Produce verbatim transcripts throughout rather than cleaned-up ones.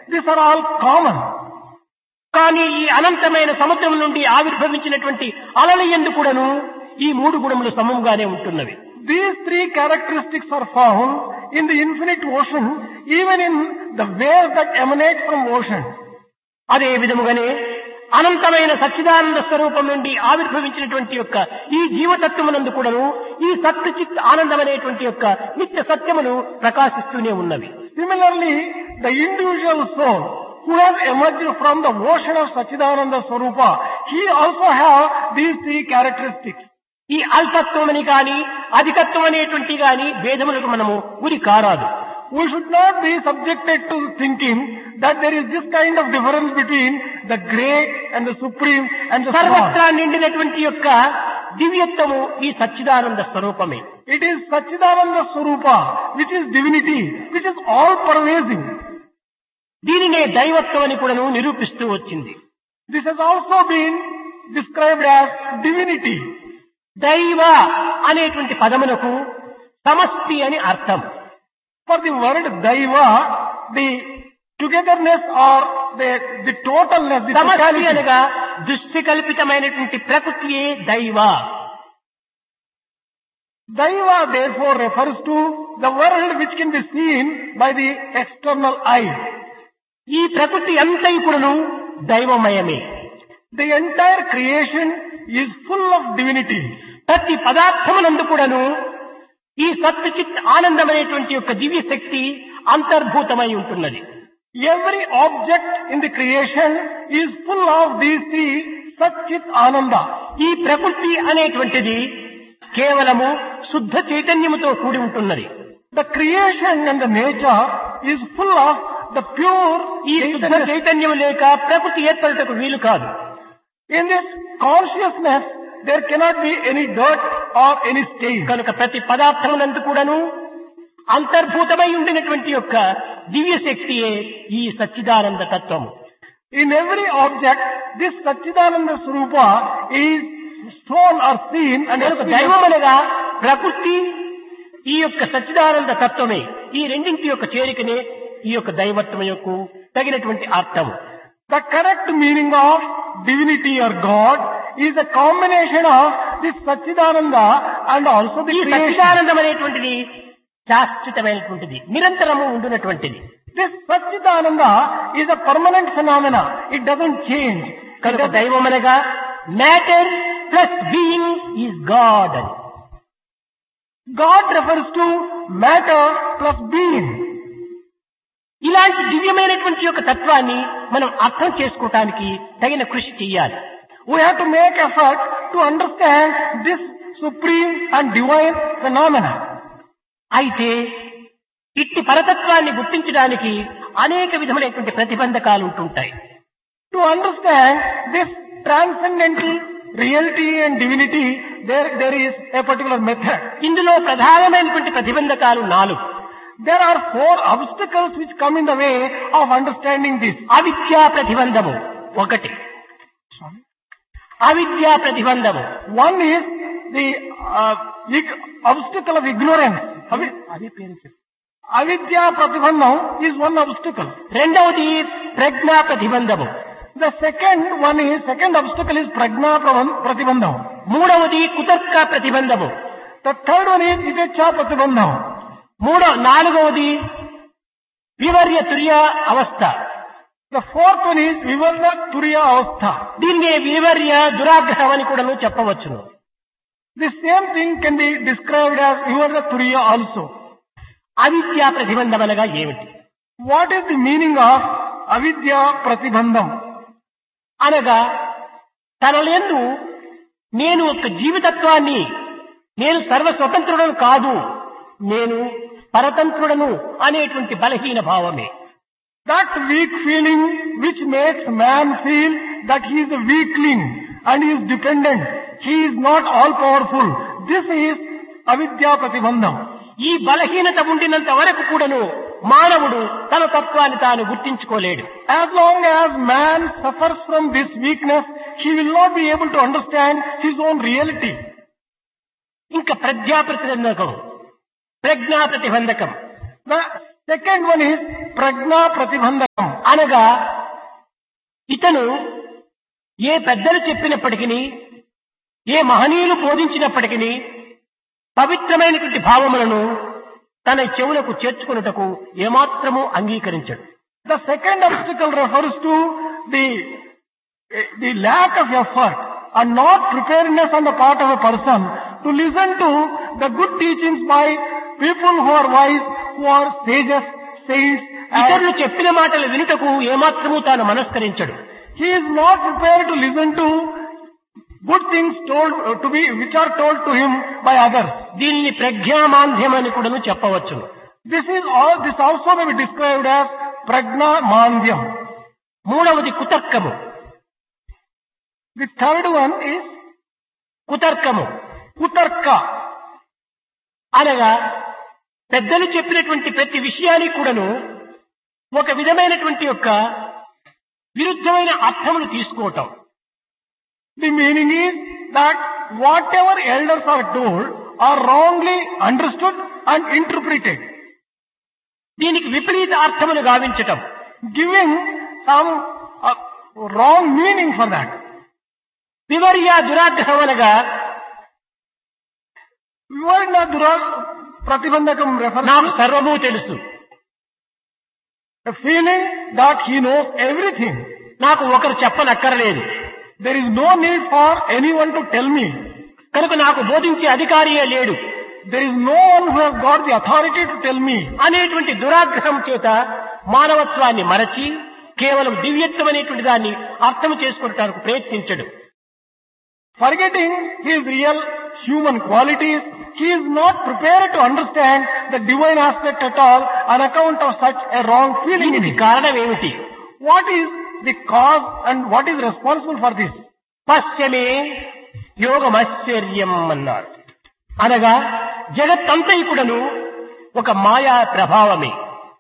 These are all common. కానీ ఈ అనంతమైన సముద్రం నుండి ఆవిర్భవించినటువంటి అలల యందు కూడాను ఈ మూడు గుణములు సమముగానే ఉంటున్నవి. These three characteristics are found in the infinite ocean, even in the waves that emanate from ocean. అదే విధముగానే అనంతమైన సచ్చిదానంద స్వరూపం నుండి ఆవిర్భవించినటువంటి యొక్క ఈ జీవతత్వమునందు కూడాను ఈ సత్ చిత్ ఆనందం అనేటువంటి యొక్క నిత్య సత్యములు ప్రకాశిస్తూనే ఉన్నవి. Similarly, the individual soul who has emerged from the ocean of Sachidananda Swarupa, he also have these three characteristics. ఈ అల్పత్వమని కాని అధికత్వం అనేటువంటి గాని భేదములకు మనము గురి కారాదు. We should not be subjected to thinking that there is this kind of difference between the great and the supreme and the small. సర్వత్రా నిండినటువంటి యొక్క దివ్యత్వము ఈ సచ్చిదానంద స్వరూపమే. It is Sachidananda Swarupa, which is divinity, which is all pervasive. దీనినే దైవత్వం అని కూడాను నిరూపిస్తూ వచ్చింది. This has also been described as divinity. దైవ అనేటువంటి పదమునకు సమష్టి అని అర్థం. For the word Daiva, the togetherness or the, the totalness, the సమష్టి totality. అనగా దృష్టి కల్పితమైనటువంటి ప్రకృతియే దైవ. Daiva therefore refers to the world which can be seen by the external eye. ఈ ప్రకృతి అంతయు కూడాను దైవమయమే. The entire creation is full of divinity. ప్రతి పదార్థమునందు కూడాను ఈ సత్ చిత్ ఆనందమైనటువంటి యొక్క దివ్య శక్తి అంతర్భూతమై ఉంటున్నది. Every object in the creation is full of these three Sat Chit Ananda. ఈ ప్రకృతి అనేటువంటిది కేవలము శుద్ధ చైతన్యముతో కూడి ఉంటున్నది. The creation and the nature is full of the pure ఈ శుద్ధ Chaitanya. చైతన్యము లేక ప్రకృతి ఏర్పడటకు వీలు కాదు. In this consciousness, there cannot be any dirt or any stain. కనుక ప్రతి పదార్థమునందు కూడాను అంతర్భూతమై ఉండినటువంటి యొక్క దివ్య శక్తియే ఈ సచ్చిదానంద తత్వము. In every object, this Sachidananda Swarupa is shown or seen and కనుక దైవం అనగా ప్రకృతి ఈ యొక్క సచ్చిదానంద తత్వమే. ఈ రెండింటి యొక్క చేరికనే ఈ యొక్క దైవత్వం యొక్క తగినటువంటి అర్థము. The correct meaning of divinity or God is a combination of this Sachidananda and also the ఈ creation. సచ్చిదానందం అనేటువంటిది శాశ్వతమైనటువంటిది, నిరంతరము ఉండునటువంటిది. This Sachidananda is a permanent phenomena. It doesn't change. కనుక దైవం అనగా matter plus being is God అని. God refers to matter plus being. ఇలాంటి దివ్యమైనటువంటి యొక్క తత్వాన్ని మనం అర్థం చేసుకోవటానికి తగిన కృషి చెయ్యాలి. We have to make effort to understand this supreme and divine phenomena. అయితే ఇట్టి పరతత్వాన్ని గుర్తించడానికి అనేక విధములైనటువంటి ప్రతిబంధకాలు ఉంటుంటాయి. To understand this transcendental reality and divinity, there, there is a particular method. ఇందులో ప్రధానమైనటువంటి ప్రతిబంధకాలు నాలుగు. There are four obstacles which come in the way of understanding this. అవిద్యా ప్రతిబంధము ఒకటి. అవిద్యా ప్రతిబంధము. One is the uh, ig- obstacle of ignorance. Avi- Avidya Pratibandham is one obstacle. రెండవది ప్రజ్ఞా ప్రతిబంధము. The second one is, second obstacle is Prajna Pravan- Pratibandham. మూడవది కుతర్క ప్రతిబంధము. The third one is Vivekcha Pratibandham. మూడో నాలుగవది వివర్య తుర్య అవస్థ. The fourth one is Vivarna Turiya Avastha. దీన్ని వివర్య దురాగ్రహం అని కూడా చెప్పవచ్చును. The same thing can be described as Vivarna Turiya also. అవిద్యా ప్రతిబంధం అనగా ఏమిటి? What is the meaning of Avidya Pratibandham? అనగా తనలందు నేను ఒక జీవితత్వాన్ని, నేను సర్వస్వతంత్రుడను కాదు, నేను పరతంత్రుడను అనేటువంటి బలహీన భావమే. That weak feeling which makes man feel that he is a weakling and he is dependent. He is not all powerful. This is Avidya Pratibandham. ఈ బలహీనత ఉండినంత వరకు కూడాను మానవుడు తన తత్వాన్ని తాను గుర్తించుకోలేడు. As long as man suffers from this weakness, he will not be able to understand his own reality. ఇంకా ప్రజ్ఞా ప్రతిబంధకం, ప్రజ్ఞా ప్రతిబంధకం. The Second one is prajna pratibandhakam. అనగా ఇతను ఏ పెద్దలు చెప్పినప్పటికీ, ఏ మహనీయులు బోధించినప్పటికీ పవిత్రమైనటువంటి భావములను తన చెవులకు చేర్చుకున్నటకు ఏమాత్రము అంగీకరించడు. The second obstacle refers to the, the lack of effort and not preparedness on the part of a person to listen to the good teachings by people who are wise, who are sages, saints. ఇతరులు చెప్పిన మాటలు వినుటకు ఏమాత్రము తాను మనస్కరించడు. He is not prepared to listen to good things told to be, which are told to him by others. దీనిని ప్రజ్ఞామాంద్యం అని కూడాను చెప్పవచ్చును. This is all, this also may be described as prajna mandhyam. మూడవది కుతర్కము. The third one is కుతర్కము. kutarka. అనగా పెద్దలు చెప్పినటువంటి ప్రతి విషయానికి కూడాను ఒక విధమైనటువంటి యొక్క విరుద్ధమైన అర్థములు తీసుకోవటం. The meaning is that whatever elders are told are wrongly understood and interpreted, దీనికి విపరీత అర్థములు గావించటం. giving some uh, wrong meaning for that. వివర్య దురాగ్రహం అనగా Vivarna dura pratibandhakam refers నాకు to సర్వము తెలుసు, a feeling that he knows everything. నాకు ఒకరు చెప్పనక్కరలేదు, There is no need for anyone to tell me. కనుక నాకు బోధించే అధికారియే లేడు There is no one who has got the authority to tell me. అనేటువంటి దురాగ్రహం చేత మానవత్వాన్ని మరచి కేవలం దివ్యత్వం అనేటువంటి దాన్ని అర్థం చేసుకోవడానికి ప్రయత్నించడు. Forgetting his real human qualities, he is not prepared to understand the divine aspect at all on account of such a wrong feeling in దీనికి him. కారణం ఏమిటి? What is the cause and what is responsible for this? పశ్యమే యోగమాశ్చర్యం అన్నారు. అనగా జగత్తంతైకుడను ఒక మాయా ప్రభావమే.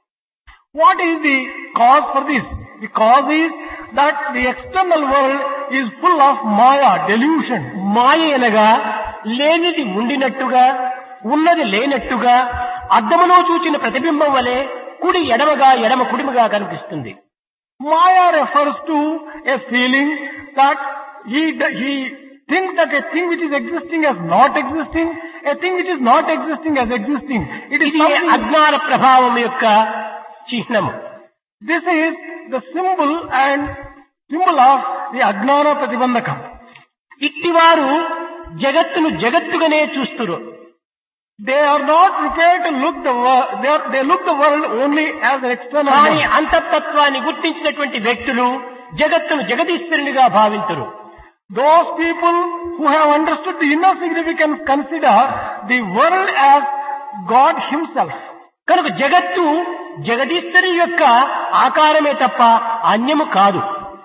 What is the cause for this? The cause is that the external world is full of maya, delusion. మాయ అనగా లేనిది ఉండినట్టుగా, ఉన్నది లేనట్టుగా, అద్దములో చూచిన ప్రతిబింబం వలె కుడి ఎడమగా ఎడమ కుడిమగా కనిపిస్తుంది. Maya refers to a feeling that he, he thinks that a thing which is existing as not existing, a thing which is not existing as existing. It is ఇది something, అజ్ఞాన ప్రభావం యొక్క చిహ్నము. this is the symbol and symbol of the Ajnana Pratibandhakam. ఇట్టివారు జగత్తును జగత్తుగానే చూస్తురు. They are not prepared to look the world, they, are, they look the world only as an external కానీ world. అంతఃతత్వాన్ని గుర్తించినటువంటి వ్యక్తులు జగత్తును జగదీశ్వరునిగా భావింతురు. Those people who have understood the inner significance consider the world as God himself. కనుక జగత్తు జగదీశ్వరి యొక్క ఆకారమే తప్ప అన్యము కాదు.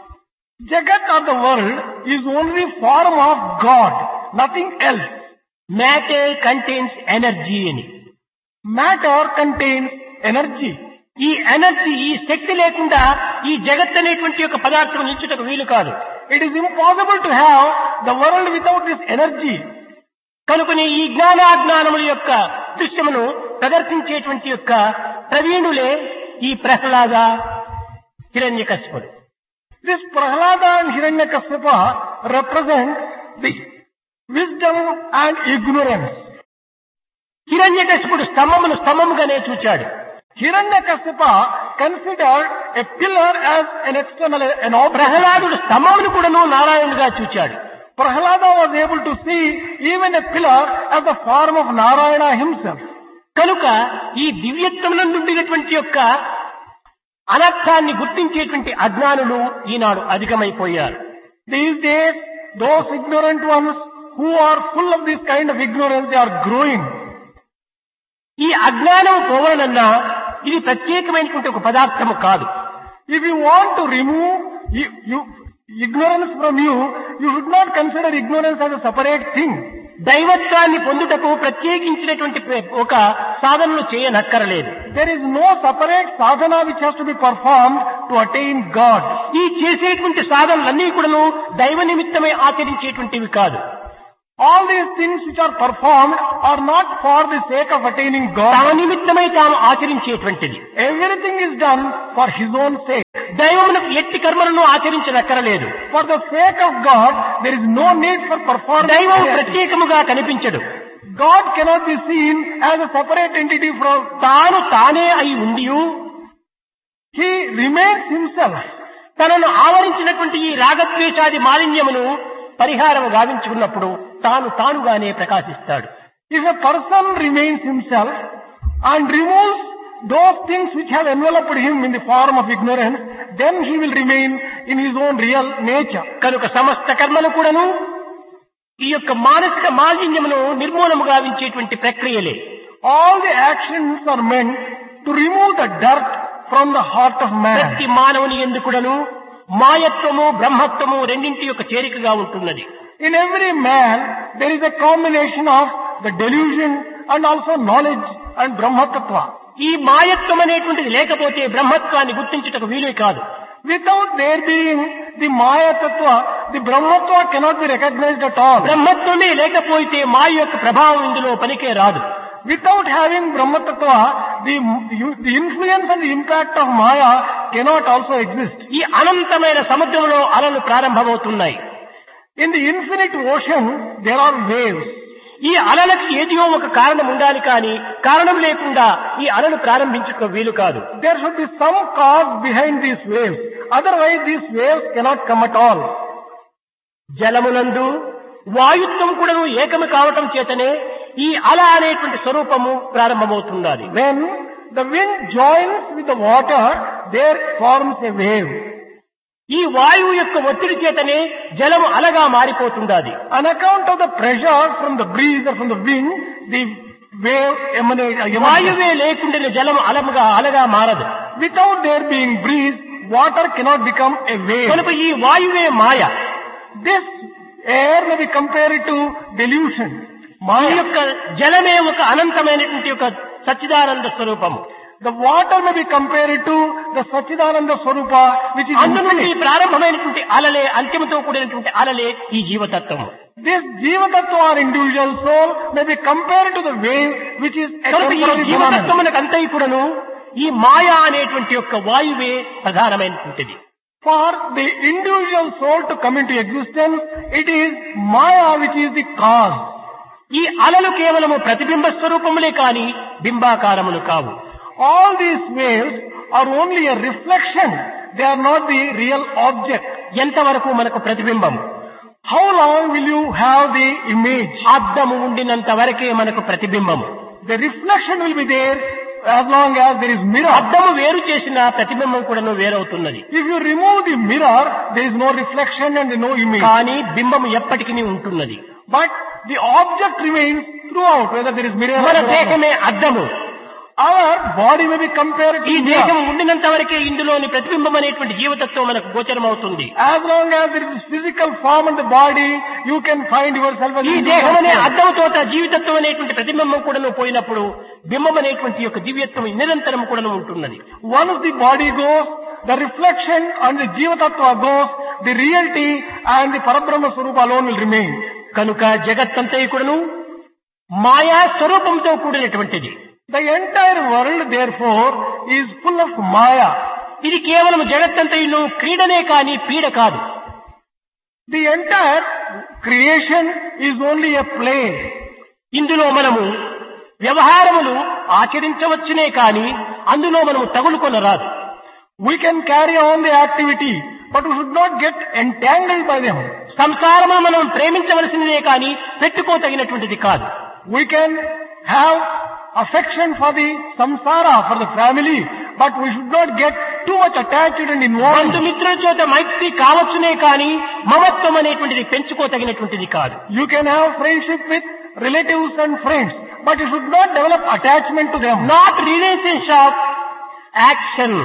Jagat or the world is only form of God, nothing else. Matter contains energy అని. Matter contains energy. ఈ energy, ఈ శక్తి లేకుండా ఈ జగత్ అనేటువంటి యొక్క పదార్థం నిల్చుటకు వీలు కాదు. It is impossible to have the world without this energy. కనుకనే ఈ జ్ఞానాజ్ఞానముల యొక్క దృశ్యమును ప్రదర్శించేటువంటి యొక్క ప్రవీణులే ఈ ప్రహ్లాద, హిరణ్యకశిపుడు. This Prahlada and Hiranyakashipa represent the wisdom and ignorance. హిరణ్యకశిపుడు స్తంభమును స్తంభముగానే చూచాడు. Hiranyakashipa considered a pillar as an external, an object. ప్రహ్లాదుడు స్తంభమును కూడాను నారాయణుడిగా చూచాడు. Prahlada was able to see even a pillar as the form of Narayana himself. కనుక ఈ దివ్యత్వమునందుండినటువంటి యొక్క అనర్థాన్ని గుర్తించేటువంటి అజ్ఞానులు ఈనాడు అధికమైపోయారు. These days, those ignorant ones who are full of this kind of ignorance, they are growing. ఈ అజ్ఞానం పోవాలన్నా ఇది ప్రత్యేకమైనటువంటి ఒక పదార్థము కాదు. If you want to remove you, you, ignorance from you, you should not consider ignorance as a separate thing. దైవత్వాన్ని పొందుటకు ప్రత్యేకించినటువంటి ఒక సాధనలు చేయనక్కరలేదు. There is no separate sadhana which has to be performed to attain God. ఈ చేసేటువంటి సాధనలన్నీ కూడాను దైవ నిమిత్తమై ఆచరించేటువంటివి కాదు. All these things which are performed are not for the sake of attaining తమ God. నిమిత్తమై తాను ఆచరించేటువంటిది. Everything is done for His own sake. దైవమునకు ఎట్టి కర్మలను ఆచరించనక్కరలేదు. For the sake of God, there is no need for performance. దైవం ప్రత్యేకముగా కనిపించడు. God cannot be seen as a separate entity from. తాను తానే అయి ఉండియు He remains Himself. తనను ఆవరించినటువంటి ఈ రాగద్వేషాది మాలిన్యమును పరిహారం గావించుకున్నప్పుడు తాను తానుగానే ప్రకాశిస్తాడు. If a person remains himself and removes those things which have enveloped him in the form of ignorance, then he will remain in his own real nature. కనుక సమస్త కర్మలు కూడాను ఈ యొక్క మానసిక మాలిన్యమును నిర్మూలము గావించేటువంటి ప్రక్రియలే. All the actions are meant to remove the dirt from the heart of man. ప్రతి మానవుని ఎందుకుడను మాయత్వము బ్రహ్మత్వము రెండింటి యొక్క చేరికగా ఉంటున్నది. In every man, there is a combination of the delusion and also knowledge and Brahmatattva. ఈ మాయత్వం అనేటువంటిది లేకపోతే బ్రహ్మత్వాన్ని గుర్తించుటకు వీలు కాదు. Without there being the Maya Tattva, the Brahmatva cannot be recognized at all. బ్రహ్మత్వమే లేకపోతే మాయ యొక్క ప్రభావం ఇందులో పనికే రాదు. Without having Brahmatattva, the, the influence and the impact of Maya cannot also exist. ఈ అనంతమైన సముద్రంలో అలలు ప్రారంభమవుతున్నాయి. In the infinite ocean, there are waves. ఈ అలలకు ఏదియో ఒక కారణం ఉండాలి కానీ కారణం లేకుండా ఈ అలలు ప్రారంభించుకో వీలు కాదు. There should be some cause behind these waves. Otherwise, these waves cannot come at all. జలమునందు వాయుత్వం కూడా ఏకము కావటం చేతనే ఈ అల అనేటువంటి స్వరూపము ప్రారంభమవుతున్నది. When the wind joins with the water, there forms a wave. ఈ వాయువు యొక్క ఒత్తిడి చేతనే జలము అలగా మారిపోతున్నది. On account of the pressure from the breeze or from the wind, the wave emanates. వాయువే లేకుండా జలము అలముగా అలగా మారదు. Without there being breeze, water cannot become a wave. కనుక ఈ వాయువే మాయ. This air may be compared to delusion. ఈ Maya. యొక్క జలమే ఒక అనంతమైనటువంటి ఒక సచ్చిదానంద స్వరూపము. The water may be compared to the Sachidananda Swarupa, which is అందు నుండి infinite. ప్రారంభమైనటువంటి అలలే అంత్యముతో కూడినటువంటి అలలే ఈ జీవతత్వము. This Jiva Tattva or individual soul may be compared to the wave, which is a కనుక ఈ temporary phenomenon. జీవతత్వమునకు అంతయి కూడాను ఈ మాయా అనేటువంటి యొక్క వాయువే ప్రధానమైనటువంటిది. For the individual soul to come into existence, it is Maya which is the cause. ఈ అలలు కేవలము ప్రతిబింబ స్వరూపములే కాని బింబాకారములు కావు. All these waves are only a reflection. They are not the real object. ఎంతవరకు మనకు ప్రతిబింబం? How long will you have the image? అద్దము ఉండినంత వరకే మనకు ప్రతిబింబము. The reflection will be there as long as there is mirror. అద్దము వేరు చేసిన ప్రతిబింబం కూడా వేరవుతున్నది. If you remove the mirror, there is no reflection and no image. కానీ బింబము ఎప్పటికీ ఉంటున్నది. But the object remains throughout, whether there is mirror or మన not. దేహమే అద్దము. Our body may be compared ఈ to దేహం mirror. ఉండినంత వరకే ఇందులోని ప్రతిబింబం అనేటువంటి జీవతత్వం మనకు గోచరమవుతుంది. As long as there is physical form in the body, you can find yourself as ఈ a దేహం అనే individual. అద్దముతో జీవితత్వం అనేటువంటి ప్రతిబింబం కూడా పోయినప్పుడు బింబం అనేటువంటి యొక్క దివ్యత్వం నిరంతరం కూడా ఉంటున్నది. Once the body goes, the reflection and the Jiva Tattva goes, the reality and the Parabrahma Swarupa alone will remain. కనుక జగత్తంతయు కూడాను మాయా స్వరూపంతో కూడినటువంటిది. The entire world, therefore, is full of Maya. ఇది కేవలం జగత్తంతయును క్రీడనే కాని పీడ కాదు. The entire creation is only a play. ఇందులో మనము వ్యవహారములు ఆచరించవచ్చునే కాని అందులో మనము తగులుకొనరాదు. We can carry on the activity, but we should not get entangled by them. సంసారము మనం ప్రేమించవలసినదే కాని పెట్టుకోతగినటువంటిది కాదు. We can have affection for the samsara, for the family, but we should not get too much attached and involved. బంధుమిత్రుల చేత మైత్రి కావచ్చునే కాని మమత్వం అనేటువంటిది పెంచుకోతగినటువంటిది కాదు. You can have friendship with relatives and friends, but you should not develop attachment to them. Not relations of action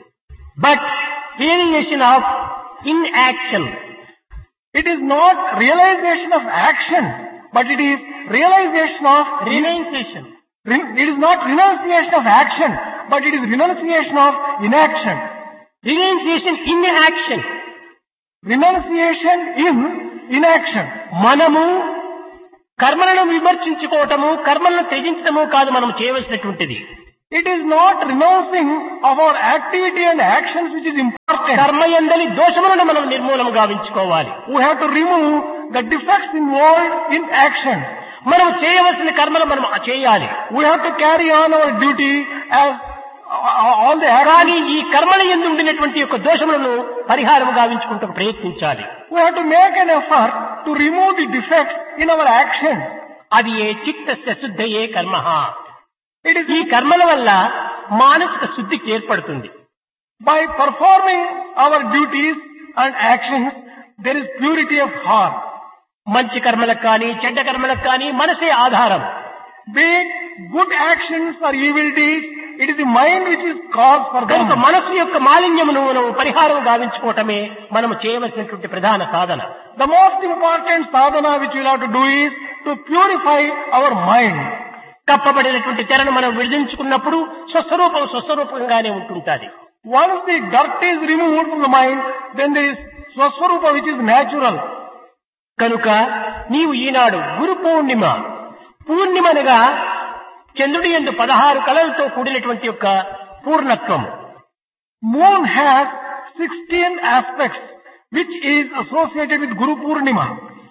but realisation of in action. It is not realization of action, but it is realization of renunciation. It is not renunciation of action, but it is renunciation of inaction. Renunciation in action. Renunciation in inaction. మనము కర్మలను విమర్శించుకోవటము, కర్మలను త్యజించటము కాదు మనం చేయవలసినటువంటిది. It is not renouncing of our activity and actions which is important. కర్మ యందలి దోషములను మనం నిర్మూలన గావించుకోవాలి. We have to remove the defects involved in action. మనం చేయవలసిన కర్మలు మనం చేయాలి. We have to carry on our duty as uh, all the కానీ actions. ఈ కర్మల యందు ఉండినటువంటి యొక్క దోషములను పరిహారం గావించుకుంటూ ప్రయత్నించాలి. We have to make an effort to remove the defects in our action. అది ఏ చిత్తస్య శుద్ధయే కర్మః. It is ఈ కర్మల వల్ల మానసిక శుద్ధికి ఏర్పడుతుంది. by performing our duties and actions, there is purity of heart. మంచి కర్మలకు కానీ చెడ్డ కర్మలకు కానీ మనసే ఆధారం. Be it good actions or evil deeds, it is the mind which is cause for them. కనుక మనసు యొక్క మాలిన్యమును మనం పరిహారం గావించుకోవటమే మనం చేయవలసినటువంటి ప్రధాన సాధన. The most important sadhana which we will have to do is to purify our mind. కప్పబడినటువంటి తెరను మనం విడిదించుకున్నప్పుడు స్వస్వరూపం స్వస్వరూపంగానే ఉంటుంటుంది. Once the dirt is removed from the mind, then there is Swaswarupa which is natural. కనుక నీవు ఈనాడు గురు పూర్ణిమ, పూర్ణిమనగా చంద్రుడి యందు పదహారు కళలతో కూడినటువంటి యొక్క పూర్ణత్వం. Moon has sixteen aspects which is associated with Guru Purnima.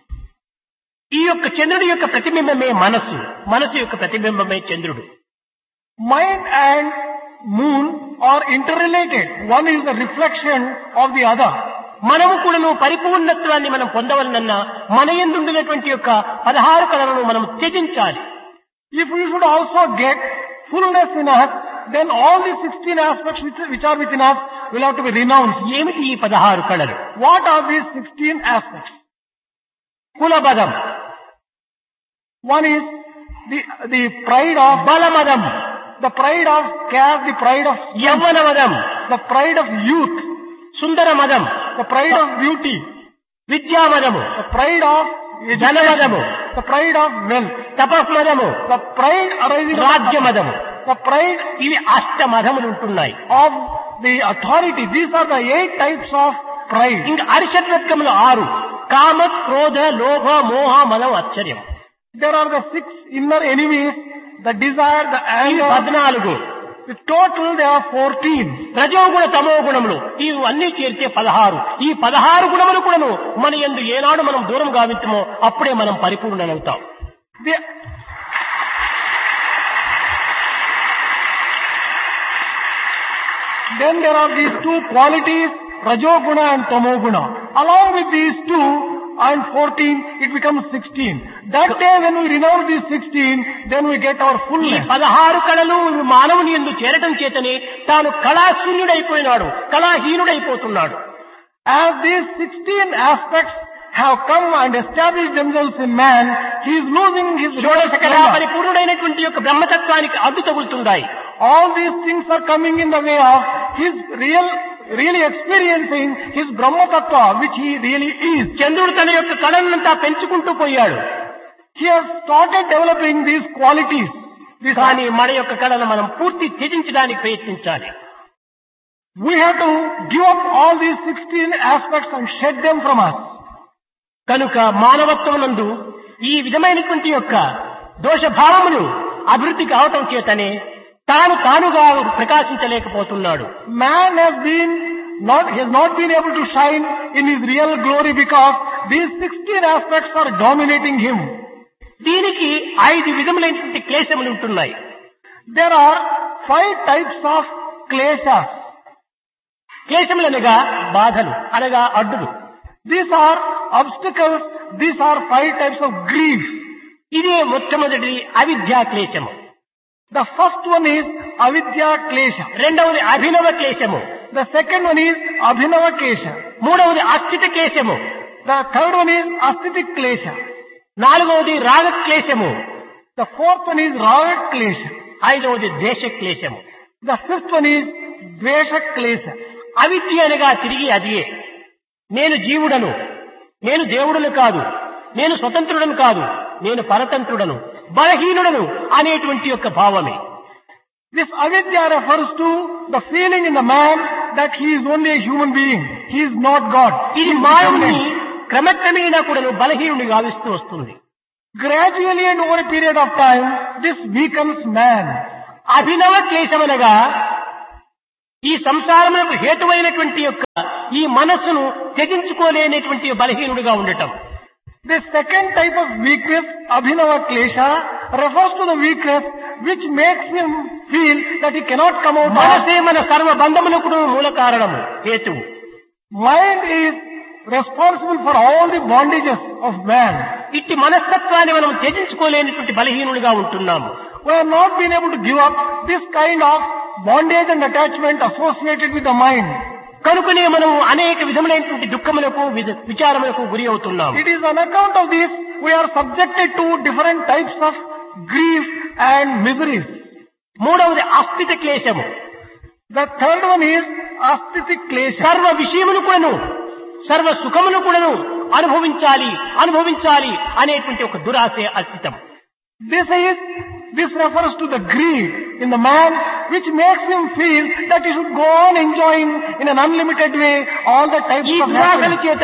ఈ యొక్క చంద్రుడి యొక్క ప్రతిబింబమే మనసు, మనసు యొక్క ప్రతిబింబమే చంద్రుడు. Mind and moon are interrelated. One is a reflection of the other. మనము కూడాను పరిపూర్ణత్వాన్ని మనం పొందవలనన్నా మన యందుండినటువంటి యొక్క పదహారు కళలను మనం త్యజించాలి. If we should also get fullness in us, then all the sixteen aspects which, which are within us will have to be renounced. ఏమిటి ఈ పదహారు కళలు? What are these sixteen aspects? కులబదం, One is the, the pride of బలమదం, the pride of caste, the pride of strength, యవ్వనమదం, the pride of youth, సుందరమదం, the pride of beauty, విద్యామదము, the pride of ధనమదము, the pride of wealth, తపస్మదము, the pride arising రాజ్యమదము. the pride ఇవి అష్టమదములు ఉంటున్నాయి. of the authority. These are the eight types of pride. ఇంకా అరిషడ్వర్గములు ఆరు: కామ, క్రోధ, లోభ, మోహ, మలం, ఆశ్చర్యం. There are the six inner enemies, the desire, the ఇవి anger. పద్నాలుగు. The total there are fourteen. రజోగుణ తమో గుణములు ఇవన్నీ చేరితే పదహారు. ఈ పదహారు గుణములు కూడాను మన యందు ఏనాడు మనం దూరం గావించమో అప్పుడే మనం పరిపూర్ణమవుతాం. The- Then there are these two qualities, Rajoguna and Tamoguna. Along with these two and fourteen, it becomes sixteen. That day when we renounce these sixteen, then we get our ఈ fullness. పదహారు కళలు మానవుని యందు చేరటం చేతనే తాను కళాశూన్యుడైపోయినాడు, కళాహీనుడైపోతున్నాడు. As these sixteen aspects have come and established themselves in man, he is losing his షోడశ కళా Brahma. పరిపూర్ణుడైనటువంటి యొక్క బ్రహ్మతత్వానికి అడ్డు తగులుతున్నాయి. All these things are coming in the way of his real, really experiencing his Brahma Tattva, which he really is. చంద్రుడు తన యొక్క కళలంతా పెంచుకుంటూ పోయాడు. He has started developing these qualities. These కానీ మన యొక్క కళను మనం పూర్తి త్యజించడానికి ప్రయత్నించాలి. We have to give up all these sixteen aspects and shed them from us. కనుక మానవత్వం నందు ఈ విధమైనటువంటి యొక్క దోషభావములు అభివృద్ధి కావటం చేతనే తాను తానుగా ప్రకాశించలేకపోతున్నాడు. Man has been not, he has not been able to shine in his real glory because these sixteen aspects are dominating him. దీనికి ఐదు విధములైనటువంటి క్లేశములు ఉంటున్నాయి. There are five types of kleshas. క్లేశములు అనగా బాధలు, అనగా అడ్డులు. These are obstacles. These are five types of griefs. ఇదే మొట్టమొదటి అవిద్యా క్లేశము. The first one is avidya klesha. రెండవది అభినవ క్లేశము. The second one is abhinava klesha. మూడవది అస్థిత క్లేశము. The third one is astitik klesha. నాలుగవది రాగ క్లేశము. The fourth one is raga klesha. ఐదవది ద్వేష క్లేశము. The fifth one is dvesha klesha. అవిద్య అనగా తిరిగి అదియే. నేను జీవుడను, నేను దేవుడను కాదు, నేను స్వతంత్రుడను కాదు, నేను పరతంత్రుడను, బలహీనుడను అనేటువంటి యొక్క భావమే. This avidya refers to the feeling in the man that he is only a human being. He is not God. He ఇది is మానవుని dependent. క్రమక్రమేణా కూడాను బలహీనుని గావిస్తూ వస్తుంది. Gradually and over a period of time, this weakens man. అభినవ క్లేశమనగా ఈ సంసారములకు హేతువైనటువంటి యొక్క ఈ మనస్సును త్యజించుకోలేనటువంటి బలహీనుడిగా ఉండటం. The second type of weakness, Abhinava Klesha, refers to the weakness which makes him feel that he cannot come out. మనసే మన సర్వ బంధములకు మూల కారణము, హేతువు. Mind is responsible for all the bondages of man. ఇట్టి మనస్తత్వాన్ని మనం త్యజించుకోలేనటువంటి బలహీనుడిగా ఉంటున్నాము. We have not been able to give up this kind of bondage and attachment associated with the mind. కనుకనే మనం అనేక విధములైనటువంటి దుఃఖములకు విచారములకు గురి అవుతున్నాం. It is on account of this we are subjected to different types of grief and miseries. మూడవది అస్థిత క్లేశము. The third one is asthiti klesha. సర్వ విషయమును కూడాను సర్వ సుఖమును కూడాను అనుభవించాలి అనుభవించాలి అనేటువంటి ఒక దురాశ అస్థితం. This is this refers to the greed in the man which makes him feel that he should go on enjoying in an unlimited way all the types ఈ of దురాశల happiness. చేత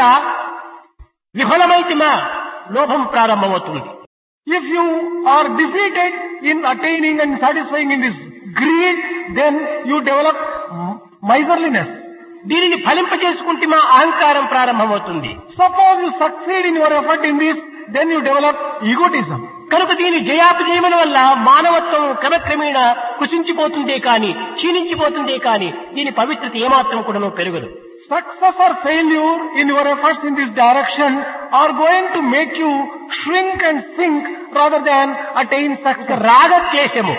విఫలమైతిమా లోభం ప్రారంభమవుతుంది. If you are defeated in attaining and satisfying in this greed, then you develop miserliness. దీనిని ఫలింపజేసుకుంటే అహంకారం ప్రారంభమవుతుంది. Suppose you succeed in your effort in this, then you develop egotism. కనుక దీని జయాపజయముల వల్ల మానవత్వం క్రమక్రమేణ కుచించిపోతుందే కాని క్షీణించిపోతుందే కాని దీని పవిత్రత ఏమాత్రం కూడా పెరగదు. Success or failure in your efforts in this direction are going to make you shrink and sink rather than attain success. రాగక్లేశము,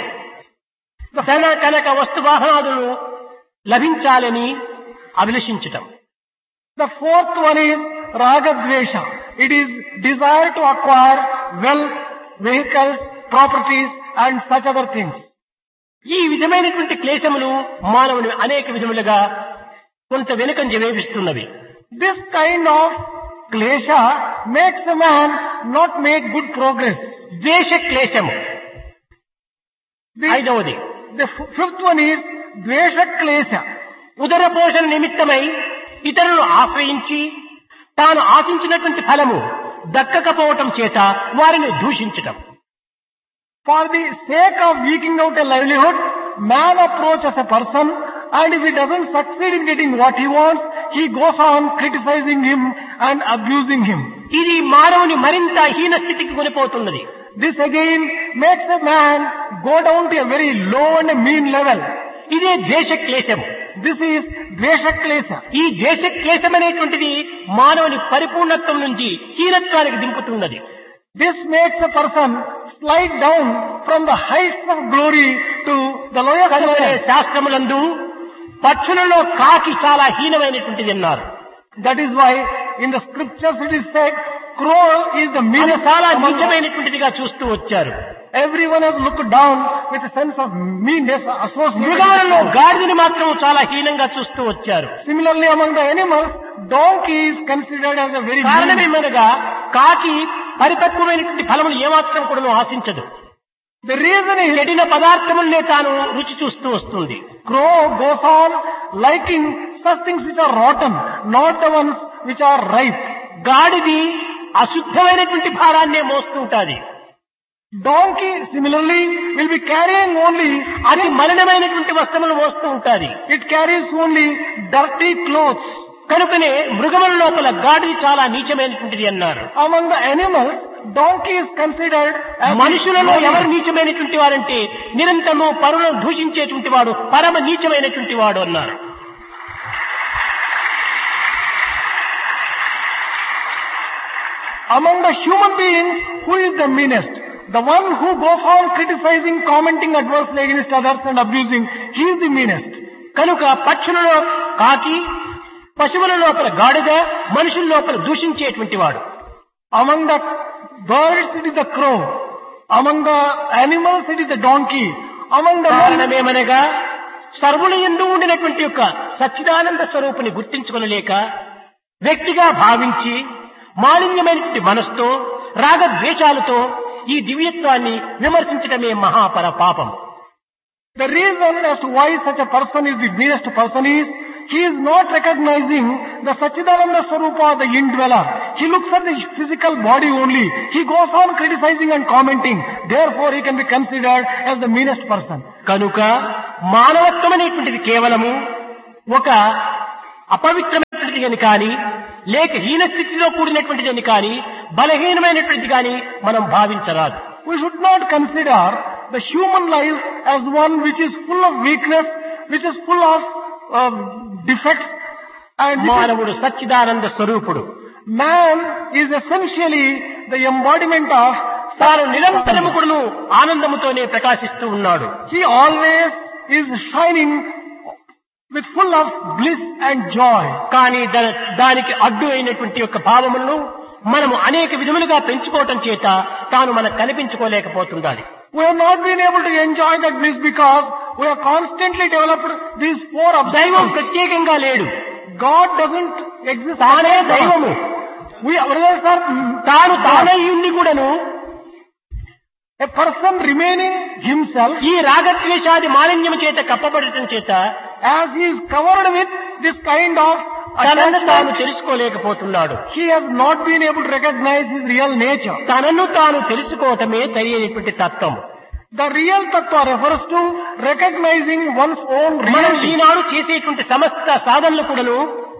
ధన కనక వస్తు వాహనాదులు లభించాలని అభిలషించటం. The fourth one is ragadvesha. It is desire to acquire wealth, vehicles, properties and such other things. ఈ విధమైనటువంటి క్లేశములు మానవుని అనేక విధములుగా కొంత వెనుకంజ వేపిస్తున్నవి. This kind of klesha makes a man not make good progress. ద్వేష క్లేశము The, ఐదవది. the fifth one is dvesha klesha. ఉదర పోషణ నిమిత్తమై ఇతరులను ఆశ్రయించి తాను ఆశించినటువంటి ఫలము దక్కకపోవటం చేత వారిని దూషించటం. For the sake of eking out a livelihood, man approaches a person and if he doesn't succeed in getting what he wants, he goes on criticizing him and abusing him. ఇది మానవుని మరింత హీన స్థితికి కొనిపోతున్నది. This again makes a man go down to a very low and a mean level. ఇదే ద్వేష క్లేశము. This is dvesha klesha. ఈ ద్వేష క్లేశం అనేటువంటిది మానవుని పరిపూర్ణత్వం నుంచి హీనత్వానికి దింపుతున్నది. This makes a person slide down from the heights of glory to the lowest కనుకనే level. శాస్త్రములందు పక్షులలో కాకి చాలా హీనమైనటువంటిది అన్నారు. That is why in the scriptures it is said, crow is the అది meanest చాలా among all. నీచమైనటువంటిదిగా చూస్తూ వచ్చారు. Everyone has looked down with a sense of meanness associated మృగాలలో with it. గాడిదని మాత్రం చాలా హీనంగా చూస్తూ వచ్చారు. Similarly, among the animals, donkey is considered as a very mean. కారణమేమనగా కాకి పరిపక్వమైనటువంటి ఫలములు ఏమాత్రం కూడా ఆశించదు. The reason is చెడిన పదార్థములనే తాను రుచి చూస్తూ వస్తుంది. crow goes on liking such things which are rotten, not the ones which are ripe. గాడిది అశుద్ధమైనటువంటి భారాన్నే మోస్తూ ఉంటాది. Donkey similarly will be carrying only, అది మలినమైనటువంటి వస్త్రములు మోస్తూ ఉంటాది. it carries only dirty clothes. కనుకనే మృగముల లోపల గాడిది చాలా నీచమైనటువంటిది అన్నారు. Among the animals, donkey is considered as మనుషులలో ఎవరు నీచమైనటువంటి వారంటే నిరంతరము పరులను దూషించేటువంటి వాడు పరమ నీచమైనటువంటి వాడు అన్నారు. Among the human beings, who is the meanest? The one who goes on criticizing, commenting adversely against others and abusing, he is the meanest. కనుక పక్షులలో కాకి, పశువుల లోపల గాడిద, మనుషుల లోపల దూషించేటువంటి వాడు. Among the birds, it is the crow. Among the animals, it is the donkey. Among the men, కారణమేమనగా సర్వుల యందు ఉండినటువంటి యొక్క సచ్చిదానంద స్వరూపుని గుర్తించుకొనలేక వ్యక్తిగా భావించి మాలిన్యమైనటువంటి మనస్తో రాగద్వేషాలతో ఈ దివ్యత్వాన్ని విమర్శించటమే మహాపర పాపం. the reason as to why such a person is the meanest person is, he is not recognizing the Satchidananda Swarupa, the indweller. He looks at the physical body only. He goes on criticizing and commenting. Therefore, he can be considered as the meanest person. కనుక మానవత్వం అనేటువంటిది కేవలము ఒక అపవిత్రమైనటువంటిది కానీ, లేక హీన స్థితిలో కూడినటువంటిదని కానీ, బలహీనమైనటువంటిది కానీ మనం భావించరాదు. We should not consider the human life as one which is full of weakness, which is full of um, defects, and మానవుడు సచ్చిదానంద స్వరూపుడు. Man is essentially the embodiment of తాను నిరంతరము కూడాను ఆనందముతోనే ప్రకాశిస్తూ ఉన్నాడు. He always is shining with full of bliss and joy. కానీ దానికి అడ్డు అయినటువంటి యొక్క భావములను మనము అనేక విధములుగా పెంచుకోవటం చేత తాను మనకు కనిపించుకోలేకపోతుండాలి. We have not been able to enjoy that bliss because we have constantly developed these four obstacles. దైవం ప్రత్యేకంగా లేడు. God doesn't exist. తానే దైవము. We are తాను తానై ఉండి కూడాను a person remaining himself, ఈ రాగద్వేషాది మాలిన్యము చేత కప్పబడటం చేత as he is covered with this kind of తనను తాను attachment, తెలుసుకోలేకపోతున్నాడు. he has not been able to recognize his real nature. తనను తాను తెలుసుకోవటమే తెలియనటువంటి తత్వం. The real tattva refers to recognizing one's own మనం reality. ఈనాడు చేసేటువంటి సమస్త సాధనలు కూడాను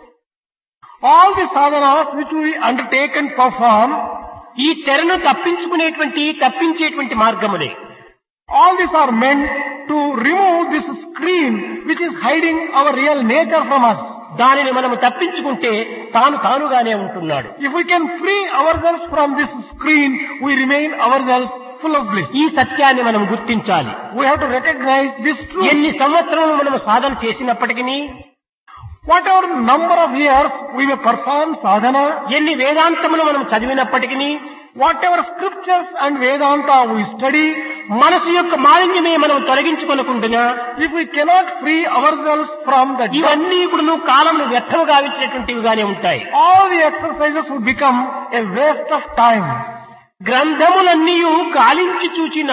All the sadhanas which we undertake and perform, ఈ తెరను తప్పించుకునేటువంటి తప్పించేటువంటి మార్గములే. all these are meant to remove this screen which is hiding our real nature from us. దానిని మనము తప్పించుకుంటే తాను తానుగానే ఉంటున్నాడు. If we can free ourselves from this screen, we remain ourselves full of bliss. ఈ సత్యాన్ని మనం గుర్తించాలి. We have to recognize this truth. ఎన్ని సంవత్సరములు మనము సాధన చేసినప్పటికీ, Whatever number of years we may perform sadhana, ఎన్ని వేదాంతములు మనం చదివినప్పటికీ, whatever scriptures and Vedanta we study, మనసు యొక్క మాలిన్యమే మనం తొలగించుకొనకుండా, if we cannot free ourselves from the dirt, ఇవన్నీ కూడా కాలమును వ్యర్థము గావించినటువంటివిగానే ఉంటాయి. all the exercises would become a waste of time. గ్రంథములన్నీ గాలించి చూచిన,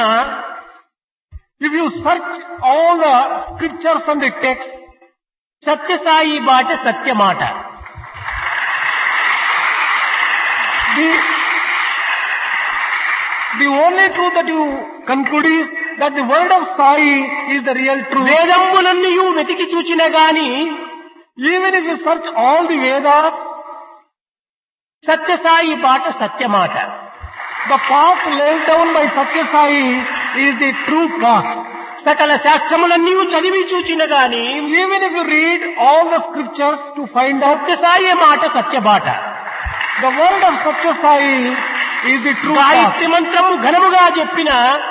If you search all the scriptures and the texts, Sathya Sai బాట సత్యమాట. the the only truth that you conclude is that the word of Sai is the real truth. వేదములన్నీ వెతికి చూచిన గాని, Even if you search all the Vedas, Sathya Sai బాట సత్యమాట. the path laid down by Satya Sai is the true path. సకల శాస్త్రములన్నీ చదివి చూచిన గాని, Even if you read all the scriptures to find out, Sathya Sai మాట సత్యబాట. the word of Satya Sai is the true Gayatri path. మంత్రము ఘనముగా చెప్పిన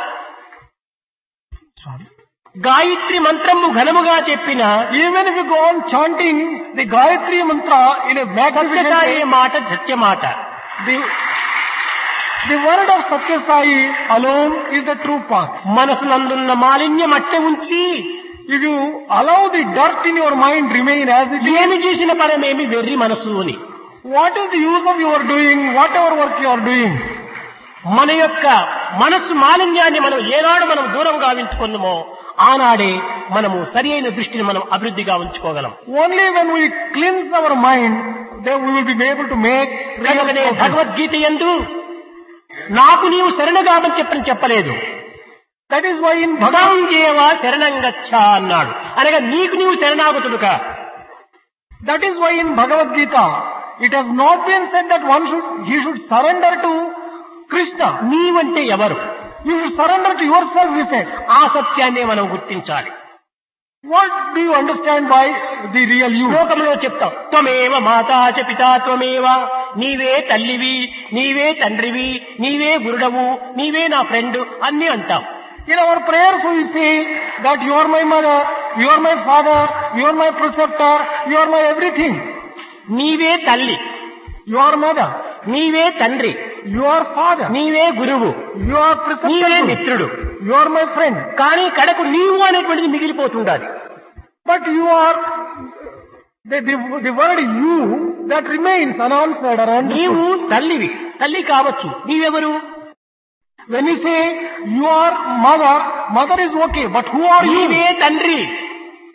గాయత్రి మంత్రము ఘనముగా చెప్పిన Even if you go on chanting the Gayatri mantra in a magnificent Sathya Sai way, మాట సత్యమాట. the, the word of Satya Sai alone is the true path. మనసునందున్న మాలిన్యం అట్టే ఉంచి, If you allow the dirt in your mind remain as it is, ఏమి చేసిన పరమేమి వెర్రి మనసు అని. what is the use of your doing, whatever work you are doing? మన యొక్క మనస్సు మాలిన్యాన్ని మనం ఏనాడు మనం దూరం గావించుకున్నామో ఆనాడే మనము సరి అయిన దృష్టిని మనం అభివృద్ధిగా ఉంచుకోగలం. Only when we cleanse our mind, then we will be able to make real కనుకనే progress. భగవద్గీత యందు నాకు నీవు శరణగామని చెప్పని చెప్పలేదు. That is why in Bhagavad భగవంజేవ శరణం గచ్చ అన్నాడు. అనగా నీకు నీవు శరణాగతుడుగా. That is why in Bhagavad Gita, it has not been said that one should, he should surrender to Krishna. నీవంటే ఎవరు? You should surrender to yourself, he said. ఆ సత్యాన్ని మనం గుర్తించాలి. What do you understand by the real you? శ్లోకంలో చెప్తాం, త్వమేవ మాతా చ పితా త్వమేవ, నీవే తల్లివి, నీవే తండ్రివి, నీవే గురుడవు, నీవే నా ఫ్రెండ్ అన్ని అంటాం. In our prayers we say that you are my mother, you are my father, you are my preceptor, you are my everything. నీవే తల్లి, You are mother, నీవే తండ్రి, you are father, నీవే గురువు, you are నీవే preceptor, మిత్రుడు. you are my friend. కానీ కడకు నీవు అనేటువంటిది మిగిలిపోతుండాలి. But you are, the, the, the word you that remains unanswered or నీవు understood. తల్లివి, తల్లి కావచ్చు, నీవెవరు? When you say you are mother, mother is okay, but who are you? నీవే తండ్రి,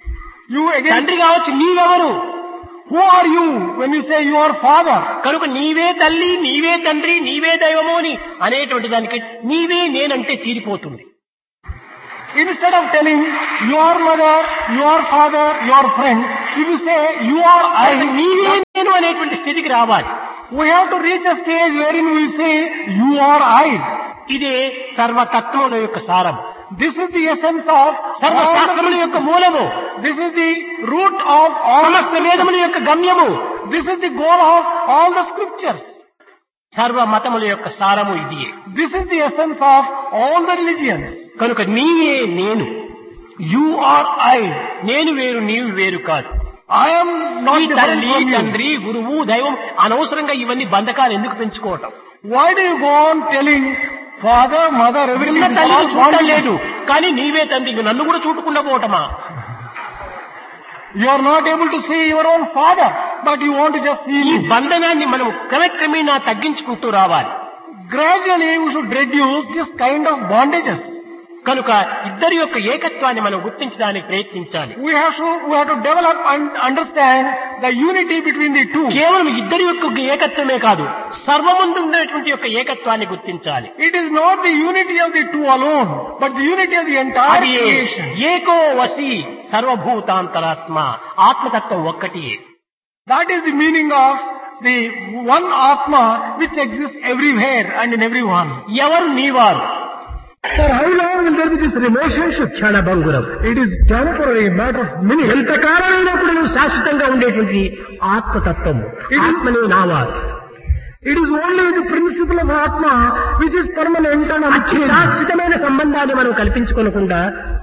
You again, తండ్రి కావచ్చు, నీవెవరు? who are you when you say you are father? కనుక నీవే తల్లి, నీవే తండ్రి, నీవే దైవము అని అనేటువంటి దానికి నీవే నేనంటే తీరిపోతుంది. Instead of telling your mother, your father, your friend, if you say you are I, నీవే నేను అనేటువంటి స్థితికి రావాలి. we have to reach a stage wherein we say you are I. ఇదే సర్వతత్వముల యొక్క సారం. This is the essence of సర్వశాస్త్రముల యొక్క మూలము. This is the root of all సమస్త వేదముల యొక్క గమ్యము. This is the goal of all the scriptures. సర్వ మతముల యొక్క సారము ఇదియే. This is the essence of all the religions. కనుక నీవే నేను, You are I. నేను వేరు నీవు వేరు కాదు. I am not ఈ different తల్లి, from you. తండ్రి, గురువు, దైవం అనవసరంగా ఇవన్నీ బంధకాలు ఎందుకు పెంచుకోవటం? Why do you go on telling father, mother, everything? నిన్న is తల్లి all చూడటం bondage? లేదు, కానీ నీవే తండ్రి, ఇంక నన్ను కూడా చూడకుండా పోవటమా? You are not able to see your own father, but you want to just see ఈ him. బంధనాన్ని మనం క్రమక్రమేణా తగ్గించుకుంటూ రావాలి. Gradually we should reduce this kind of bondages. కనుక ఇద్దరి యొక్క ఏకత్వాన్ని మనం గుర్తించడానికి ప్రయత్నించాలి. We have to, we have to develop and understand the unity between the two. కేవలం ఇద్దరి యొక్క ఏకత్వమే కాదు, సర్వముందు ఉండేటువంటి యొక్క ఏకత్వాన్ని గుర్తించాలి. It is not the unity of the two alone, but the unity of the entire అది creation. ఏకో వసి సర్వభూతాంతరాత్మ, ఆత్మతత్వం ఒక్కటి. That is the meaning of the one Atma which exists everywhere and in everyone. ఎవరు నీవారు? For how long will there be this relationship? క్షణభంగురం. It is temporary, matter of minutes. ఎంతకాలమైనప్పుడు నువ్వు శాశ్వతంగా ఉండేటువంటి ఆత్మతత్వం, ఆత్మనే నావారు. It is only the principle of Atma which is permanent and అతి unchanging. శాశ్వతమైన సంబంధాన్ని మనం కల్పించుకోకుండా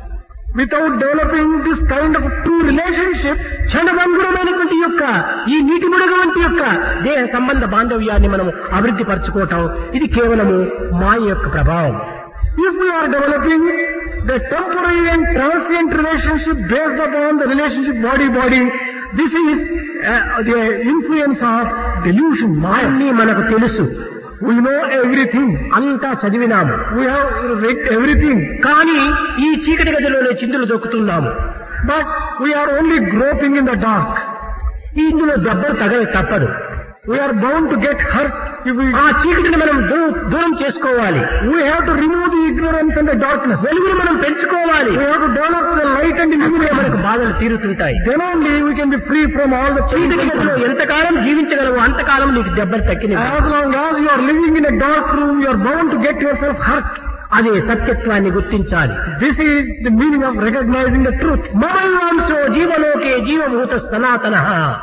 Without developing this kind of true relationship, క్షణభంగురమైనటువంటి యొక్క ఈ నీటి ముడుగు వంటి యొక్క దేహ సంబంధ బాంధవ్యాన్ని మనం అభివృద్ధి పరచుకోవటం, ఇది కేవలము మాయ యొక్క ప్రభావం. if we are developing the temporary and transient relationship based upon the relationship body-body, this is uh, the influence of delusion, Maya. అన్నీ మనకు తెలుసు, We know everything. అంతా చదివినాము, We have read everything. కానీ ఈ చీకటి గదిలోనే చిందులు దొక్కుతున్నాము. But we are only groping in the dark. ఇందులో దెబ్బలు తగల తప్పదు. We are bound to get hurt if we... ఆ చీకటిని మనం దూ- దూరం చేసుకోవాలి. We have to remove the ignorance and the darkness. వెలుగును మనం పెంచుకోవాలి. We have to develop the light and ఇప్పుడే illumination. మనకు బాధలు తీరుతుంటాయి. Then only we can be free from all the చీకటి గదిలో pain. ఎంతకాలం జీవించగలవు అంతకాలం నీకు దెబ్బలు తక్కినవి. As long as you are living in a dark room, you are bound to get yourself hurt. అదే సత్యత్వాన్ని గుర్తించాలి. This is the meaning of recognizing the truth. మమల్వాంశో జీవలోకే జీవభూత సనాతన,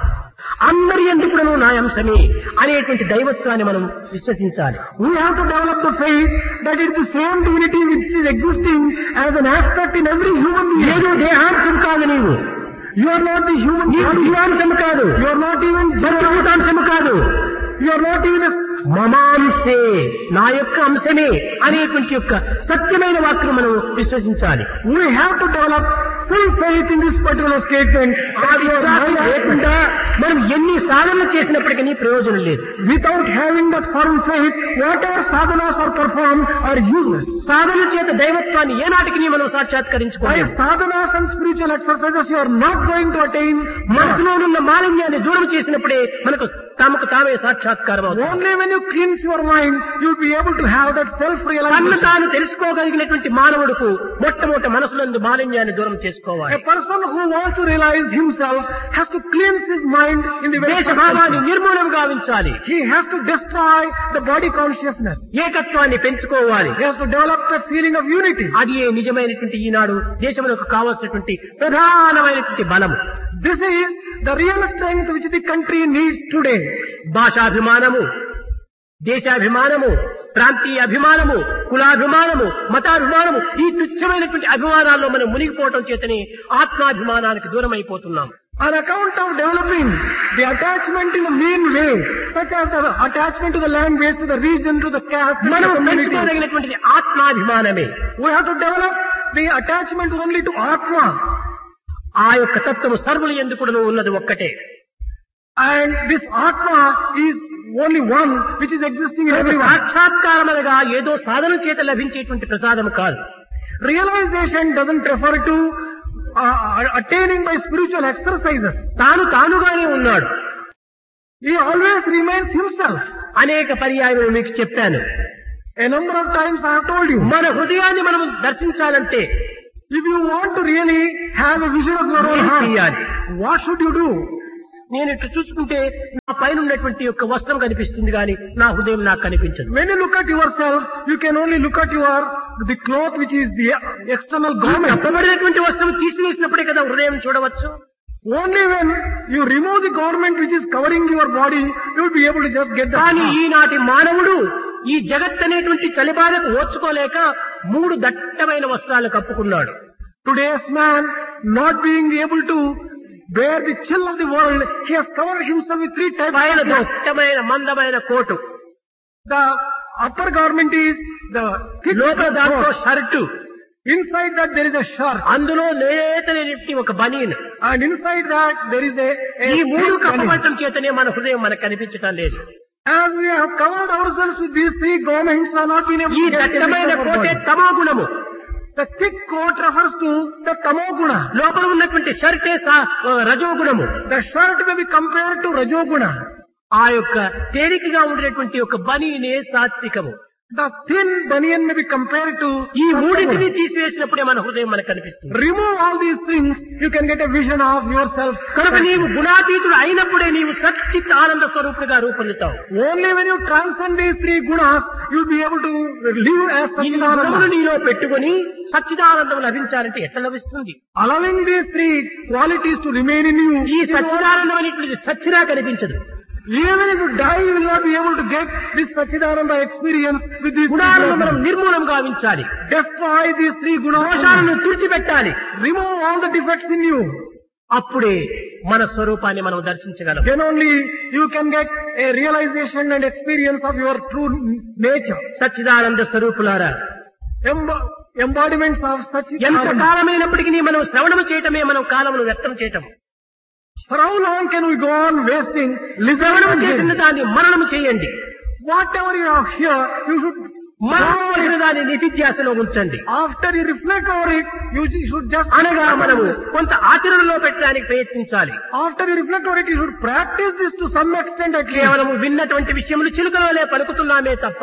అందరి ఎందుకును నా అంశమే అనేటువంటి దైవత్వాన్ని మనం విశ్వసించాలి. We have to develop the faith that it is the same divinity which is existing as an aspect in every human being. ఏదో దేహాంశం కాదు నీవు, You are not the human నీవు body. జీవాంశము కాదు, You are not even సర్వభూతాంశము కాదు, You are not even a... మమాంశే నా యొక్క అంశమే అనేటువంటి యొక్క సత్యమైన వాక్యం మనం విశ్వసించాలి. We have to develop full faith in this particular statement. ఆ విశ్వాసం లేకుండా మనం ఎన్ని సాధనలు చేసినప్పటికీ ప్రయోజనం లేదు. Without having that firm faith, whatever sadhanas are performed are useless. సాధన చేత దైవత్వాన్ని ఏనాటికి మనం By సాక్షాత్కరించుకోవాలి. sadhanas and spiritual exercises, you are not going to attain మనసులో ఉన్న మాలిన్యాన్ని దూరం చేసినప్పుడే మనకు తమకు తామే సాక్షాత్కారం అవుతుంది. only when you cleanse your mind, you will be able to have that తన్ను self-realization. తాను తెలుసుకోగలిగినటువంటి మానవుడుకు మొట్టమొదటి మనసులందు మాలిన్యాన్ని దూరం చేసుకోవాలి. A person who wants to realize himself has to cleanse his mind in the very first దేశభావాన్ని place. నిర్మూలన గావించాలి. He has to destroy the body consciousness. ఏకత్వాన్ని పెంచుకోవాలి. He has to develop a feeling of unity. అది ఏ నిజమైనటువంటి ఈనాడు దేశములకు కావాల్సినటువంటి ప్రధానమైనటువంటి బలము. This is the real strength which the country needs today. భాషాభిమానము, దేశాభిమానము, ప్రాంతీయ అభిమానము, కులాభిమానము, మతాభిమానము, ఈ తుచ్చమైనటువంటి అభిమానాల్లో మనం మునిగిపోవటం చేతనే ఆత్మాభిమానానికి దూరం అయిపోతున్నాం. On account of developing the attachment in a mean way, such as the attachment to the language, to the region, to the caste, to the మనం community, పెంచుకోదగినటువంటిది ఆత్మాభిమానమే. we have to develop the attachment only to Atma. ఆ యొక్క తత్వము సర్వులు ఎందుకును ఉన్నది ఒక్కటే. And this Atma is only one which is existing in everyone. సాక్షాత్కారం అనగా ఏదో సాధన చేత లభించేటువంటి ప్రసాదం కాదు. Realization doesn't refer to uh, attaining by spiritual exercises. తాను తానుగానే ఉన్నాడు. He always remains himself. అనేక పర్యాయములు మీకు చెప్పాను. A number of times I have told you. మన హృదయాన్ని మనం దర్శించాలంటే If you want to really have a vision of your own ఏం heart, చేయాలి? what should you do? నేను ఇట్లా చూసుకుంటే నా పైన ఉన్నటువంటి యొక్క వస్త్రం కనిపిస్తుంది కానీ నా హృదయం నాకు కనిపించదు. When you look at yourself, you can only look at your the cloth which is the external garment. కప్పబడినటువంటి వస్త్రం తీసివేసినప్పుడే కదా హృదయం చూడవచ్చు. Only when you remove the garment which is covering your body, you will be able to just get the కానీ heart. ఈనాటి మానవుడు ఈ జగత్ అనేటువంటి చలిబాధకు ఓర్చుకోలేక మూడు దట్టమైన వస్త్రాలు కప్పుకున్నాడు. Today's man, not being able to bear the chill of the world, he has covered himself with three types పైన of clothes. దట్టమైన మందమైన coat, The upper garment is the thick లోపల దాంట్లో coat. Shirt, Inside that there is a shirt, అందులో లేతనేటి ఒక బనీన్. and inside that there is a, a ఈ మూడు thick garment. కప్పబడటం చేతనే మన హృదయం మనకు కనిపించటం లేదు. As we have covered ourselves with these three garments, are not been able ఈ to get the దట్టమైన picture of our కోటే body. తమో గుణము. The thick coat refers to the tamoguna. లోపల ఉన్నటువంటి షర్టే సా- రజోగుణము. The shirt may be compared to rajoguna. ఆ యొక్క తేలికగా ఉండేటువంటి ఒక బనీనే సాత్వికము. The thin banian may be compared to ఈ sattva మూడింటిని guna. తీసివేసినప్పుడే మన హృదయం మనకు కనిపిస్తుంది. Remove all these things, you can get a vision of yourself. కనుక నీవు గుణాతీతుడు అయినప్పుడే నీవు సచ్చిత్ ఆనంద స్వరూపుడిగా రూపొందుతావు. Only when you transcend these three gunas, you'll be able to live as ఈ గుణములు Satchidananda. నీలో పెట్టుకొని సచ్చిదానందం లభించాలంటే ఎట్లా లభిస్తుంది? Allowing these three qualities to remain in you, ఈ సచ్చిదానందం అనేటువంటిది చచ్చినా కనిపించదు. even if you die, you will not be able to get this Satchidananda experience with these three గుణాలను మనం gunas. నిర్మూలం గావించాలి. Destroy these three gunas. దోషాలను తుడిచిపెట్టాలి. Remove all the defects in you. అప్పుడే మన స్వరూపాన్ని మనం దర్శించగలం. Then only you can get a realization and experience of your true nature. Sachchidananda స్వరూపులారా, Emb- embodiments of ఎంత Satchidananda. కాలమైనప్పటికీ మనం శ్రవణము చేయటమే మనం కాలమును వ్యర్థం చేయటం. For how long can we go on wasting శ్రవణము listening? చేసిన దాన్ని మననము చేయండి. Whatever you have here, you should, మననము చేసిన దాన్ని నిధిధ్యాసలో ఉంచండి. after you reflect over it, you should just, అనగా మనము కొంత ఆచరణలో పెట్టడానికి ప్రయత్నించాలి. after you reflect over it, you should practice this to some extent at least. కేవలము విన్నటువంటి విషయములు చిలుకలవలే పలుకుతున్నామే తప్ప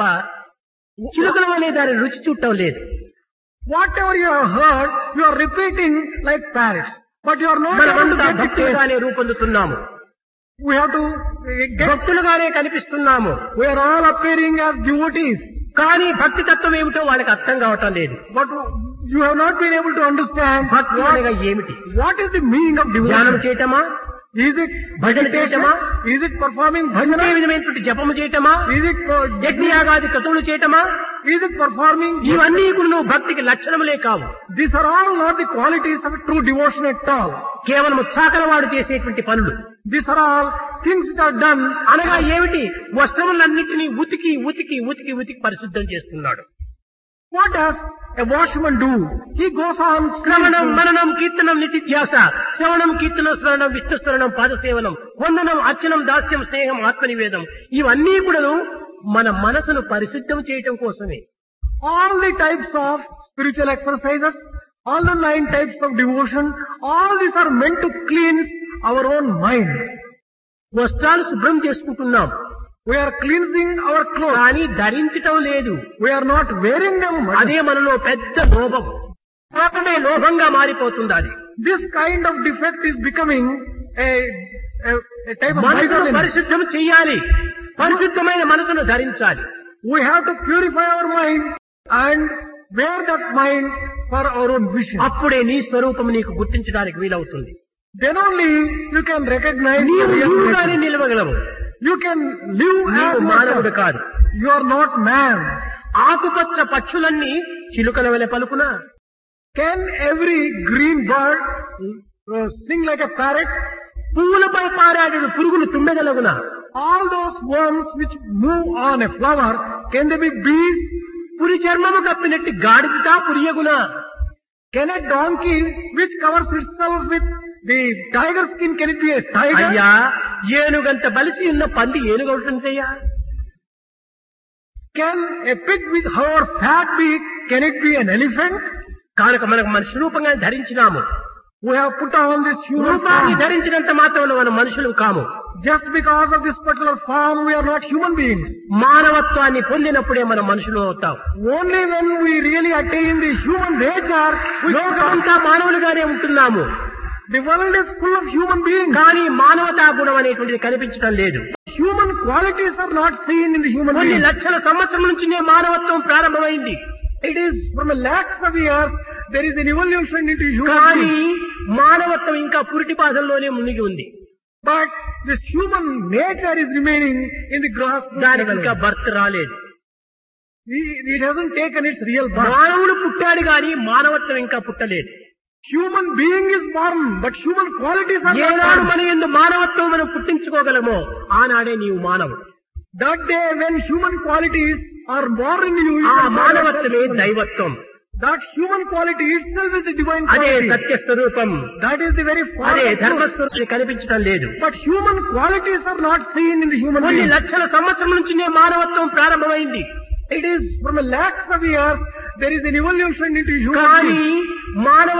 చిలుకలు అనే దాని రుచి చూడటం లేదు. Whatever you have heard, you are repeating like parrots. But you are not able to మనమంతా get the taste. భక్తులుగానే రూపొందుతున్నాము, We have to uh, get, భక్తులుగానే కనిపిస్తున్నాము. we are all appearing as devotees. కానీ భక్తి తత్వం ఏమిటో వాళ్ళకి అర్థం కావటం లేదు. But you have not been able to understand భక్తి what, అనగా ఏమిటి? what is the meaning of ధ్యానం devotion. చేయటమా? Is it భజన meditation? చేయటమా? Is it performing అంతే bhajana? విధమైనటువంటి జపము చేయటమా? Is it uh, యజ్ఞయాగాది క్రతువులు చేయటమా? is it performing? ఇవన్నీ కూడా నువ్వు భక్తికి లక్షణములే కావు. These are all not the qualities of a true devotion at all. కేవలం చాకలవాడు చేసేటువంటి పనులు. These are all things which are done. అనగా ఏమిటి? వస్త్రములన్నింటినీ ఉతికి ఉతికి ఉతికి ఉతికి పరిశుద్ధం చేస్తున్నాడు. What does a washerman do? He goes on శ్రవణం cleansing. మననం కీర్తనం నితిధ్యాస, శ్రవణం కీర్తనం స్మరణం విష్ణు స్మరణం పాదసేవనం వందనం అర్చనం దాస్యం స్నేహం ఆత్మనివేదం, ఇవన్నీ కూడా మన మనసును పరిశుద్ధం చేయటం కోసమే. All the types of spiritual exercises, all the nine types of devotion, all these are meant to cleanse our own mind. వస్త్రాలు శుభ్రం చేసుకుంటున్నాం We are cleansing our clothes. కానీ ధరించటం లేదు. We are not wearing them. అదే మనలో పెద్ద లోభం. లోపమే లోభంగా మారిపోతుంది. అది This kind of defect is becoming a, a, a type of మనసును miserliness. పరిశుద్ధం చెయ్యాలి. పరిశుద్ధమైన మనసును ధరించాలి. We have to purify our mind and wear that mind for our own vision. అప్పుడే నీ స్వరూపం నీకు గుర్తించడానికి వీలవుతుంది. Then only you can recognize నీవు your real నీవుగానే nature. నిలవగలవు. You can live నీవు as మానవుడు yourself. కాదు. You are not man. ఆకుపచ్చ పక్షులన్నీ చిలుకల వలె పలుకునా? Can every green bird uh, sing like a parrot? పువ్వులపై పారాడు పురుగులు తుమ్మెదలగునా? All those worms which move on a flower, can they be bees? పురి చర్మము కప్పినట్టు గాడిదా పురియగునా? Can a donkey which covers itself with the tiger skin, can it be a tiger? అయ్యా, ఏనుగంత బలిసి ఉన్న పంది ఏనుగవుతుందయ్యా? Can a pig with her fat beak, can it be an elephant? కనుక మనకు మన స్వరూపంగా ధరించినాము. who have put on this human రూపాన్ని form. ధరించినంత మాత్రం మనం మనుషులు కాము. Just because of this particular form, we are not human beings. మానవత్వాన్ని పొందినప్పుడే మనం మనుషులు అవుతాం. Only when we really attain the human nature, we become. లోకమంతా మానవులుగానే ఉంటున్నాము. The world is full of human beings. కానీ మానవతా గుణం అనేటువంటిది కనిపించడం లేదు. Human qualities are not seen in the human కొన్ని being. లక్షల సంవత్సరం నుంచినే మానవత్వం ప్రారంభమైంది. It is from a lakhs of years, there is an evolution into human కానీ beings. మానవత్వం ఇంకా పురిటి బాధల్లోనే మునిగి ఉంది. But this human nature is remaining in the gross. దానికి ఇంకా బర్త్ రాలేదు. It it hasn't taken its real birth. మానవుడు పుట్టాడు గాని మానవత్వం ఇంకా పుట్టలేదు. Human being is born, but human qualities are not ఏనాడు born. మన యందు మానవత్వం మనం పుట్టించుకోగలమో ఆనాడే నీవు మానవుడు. That day when human qualities are born in you, you ఆ can call మానవత్వమే yourself human. దైవత్వం. That human quality itself is the divine అదే quality. సత్య స్వరూపం. That is the very form అదే of truth. ధర్మస్వరూపం కనిపించడం లేదు. But human qualities are not seen in the human కొన్ని being. లక్షల సంవత్సరం నుంచినే మానవత్వం ప్రారంభమైంది. It is from a lakhs of years, there is an evolution into human కానీ being. మానవ